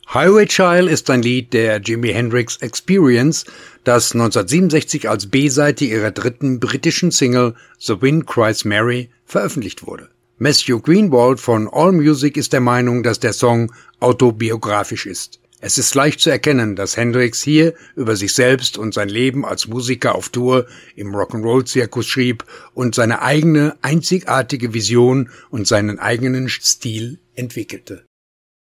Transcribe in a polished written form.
Highway Child ist ein Lied der Jimi Hendrix Experience, das 1967 als B-Seite ihrer dritten britischen Single The Wind Cries Mary veröffentlicht wurde. Matthew Greenwald von AllMusic ist der Meinung, dass der Song autobiografisch ist. Es ist leicht zu erkennen, dass Hendrix hier über sich selbst und sein Leben als Musiker auf Tour im Rock'n'Roll-Zirkus schrieb und seine eigene, einzigartige Vision und seinen eigenen Stil entwickelte.